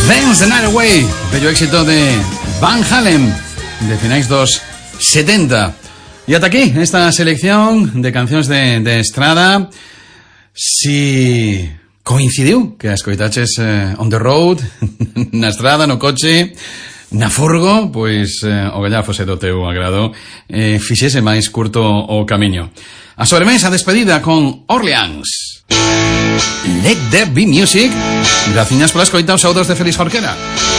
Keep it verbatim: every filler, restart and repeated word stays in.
Dance the Night Away, bello éxito de Van Halen de finais dos setenta. Y hasta aquí esta selección de cancións de, de estrada. Si coincidiu que as coitaches eh, on the road, na estrada, no coche, na furgo, pois eh, o gallá fose do teu agrado, eh, fixese máis curto o camiño. A sobremesa despedida con Orleans. Let there be music. Graciñas pola escoita, os saudos de Félix Jorquera.